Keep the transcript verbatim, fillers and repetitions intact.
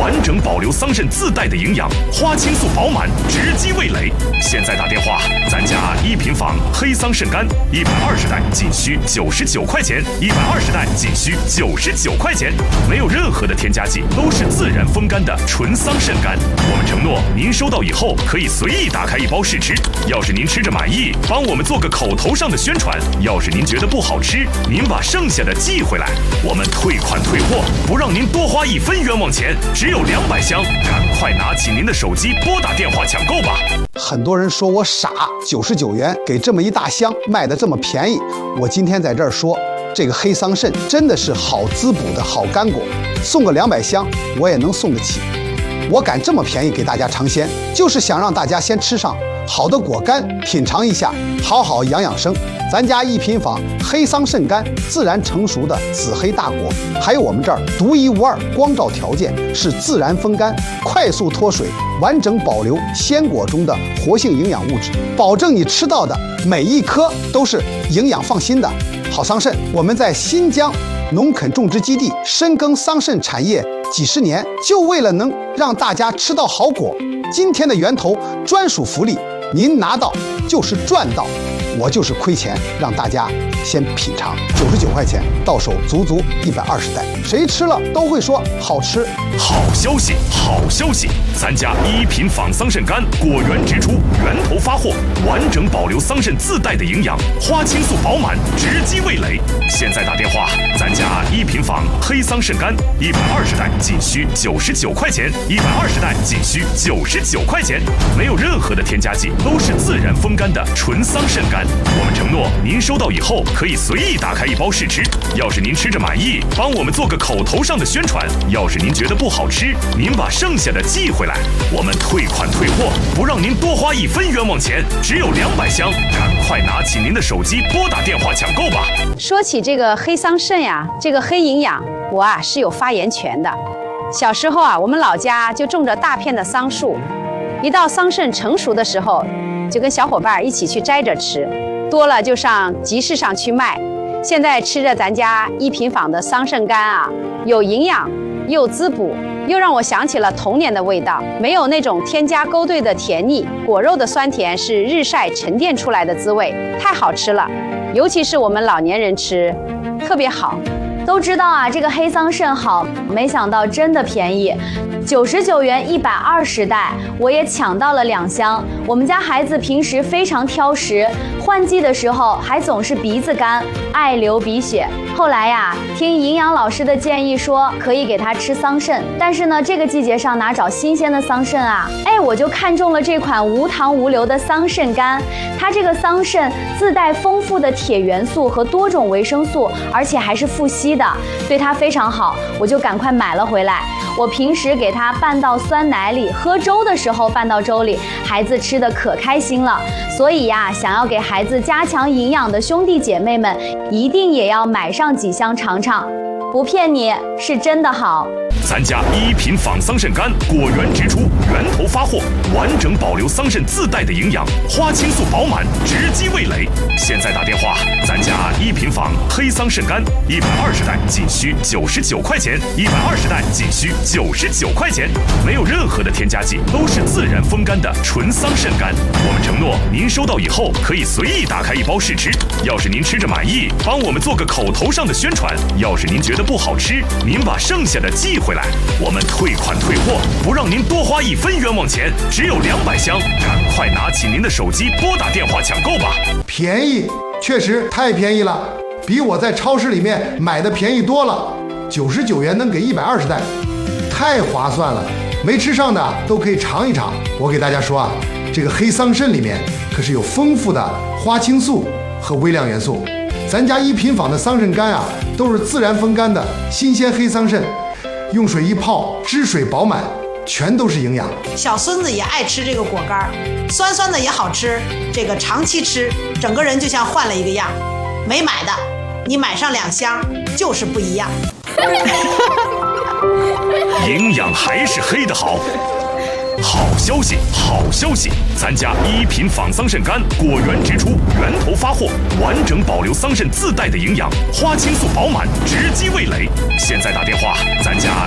完整保留桑葚自带的营养，花青素饱满，直击味蕾。现在打电话，咱家一品坊黑桑葚干一百二十袋仅需九十九块钱，一百二十袋仅需九十九块钱，没有任何的添加剂，都是自然风干的纯桑葚干。我们承诺，您收到以后可以随意打开一包试吃。要是您吃着满意，帮我们做个口头上的宣传；要是您觉得不好吃，您把剩下的寄回来，我们退款退货，不让您多花一分冤枉钱。只有两百箱，赶快拿起您的手机拨打电话抢购吧。 很多人说我傻，九十九元给这么一大箱卖得这么便宜。我今天在这儿说，这个黑桑葚真的是好滋补的好干果，送个两百箱我也能送得起。我敢这么便宜给大家尝鲜，就是想让大家先吃上好的果干，品尝一下，好好养养生。咱家一品坊黑桑葚干，自然成熟的紫黑大果，还有我们这儿独一无二光照条件，是自然风干，快速脱水，完整保留鲜果中的活性营养物质，保证你吃到的每一颗都是营养放心的好桑葚。我们在新疆农垦种植基地深耕桑葚产业几十年，就为了能让大家吃到好果。今天的源头专属福利，您拿到就是赚到，我就是亏钱，让大家先品尝。九十九块钱到手足足一百二十袋，谁吃了都会说好吃。 好消息，好消息！咱家一品坊桑葚干果源直出，源头发货，完整保留桑葚自带的营养，花青素饱满，直击味蕾。现在打电话，咱家一品坊黑桑葚干一百二十袋仅需九十九块钱，一百二十袋仅需九十九块钱，没有任何的添加剂，都是自然风干的纯桑葚干。我们承诺，您收到以后可以随意打开一包试吃。要是您吃着满意，帮我们做个口头上的宣传；要是您觉得不好吃，您把剩下的寄回来，我们退款退货，不让您多花一分冤枉钱。只有两百箱，赶快拿起您的手机拨打电话抢购吧。 说起这个黑桑葚呀，这个黑营养，我啊是有发言权的。小时候啊，我们老家就种着大片的桑树，一到桑葚成熟的时候，就跟小伙伴一起去摘着吃，多了就上集市上去卖。现在吃着咱家一品坊的桑葚干啊，有营养又滋补，又让我想起了童年的味道，没有那种添加勾兑的甜腻，果肉的酸甜是日晒沉淀出来的滋味，太好吃了。尤其是我们老年人吃，特别好。 都知道啊，这个黑桑葚好，没想到真的便宜，九十九元一百二十袋，我也抢到了两箱。我们家孩子平时非常挑食，换季的时候还总是鼻子干，爱流鼻血。后来呀，听营养老师的建议说可以给他吃桑葚，但是呢，这个季节上哪找新鲜的桑葚啊？哎，我就看中了这款无糖无硫的桑葚干，它这个桑葚自带丰富的铁元素和多种维生素，而且还是富硒的，对它非常好，我就赶快买了回来。我平时给它拌到酸奶里，喝粥的时候拌到粥里，孩子吃的可开心了。所以呀，想要给孩子加强营养的兄弟姐妹们，一定也要买上几箱尝尝，不骗你，是真的好。 咱家一品坊桑葚干果源直出，源头发货，完整保留桑葚自带的营养，花青素饱满，直击味蕾。现在打电话，咱家一品坊黑桑葚干一百二十袋仅需九十九块钱，一百二十袋仅需九十九块钱，没有任何的添加剂，都是自然风干的纯桑葚干。我们承诺，您收到以后可以随意打开一包试吃。要是您吃着满意，帮我们做个口头上的宣传；要是您觉得不好吃，您把剩下的寄回来，我们退款退货，不让您多花一分冤枉钱。只有两百箱，赶快拿起您的手机拨打电话抢购吧。 便宜，确实太便宜了，比我在超市里面买的便宜多了。九十九元能给一百二十袋，太划算了。没吃上的都可以尝一尝。我给大家说啊，这个黑桑葚里面可是有丰富的花青素和微量元素。咱家一品坊的桑葚干啊，都是自然风干的新鲜黑桑葚，用水一泡，汁水饱满，全都是营养。 小孙子也爱吃这个果干，酸酸的也好吃，这个长期吃，整个人就像换了一个样。没买的，你买上两箱就是不一样。 营养还是黑的好。好消息，好消息！咱家一品坊桑葚干果源直出，源头发货，完整保留桑葚自带的营养，花青素饱满，直击味蕾。现在打电话，咱家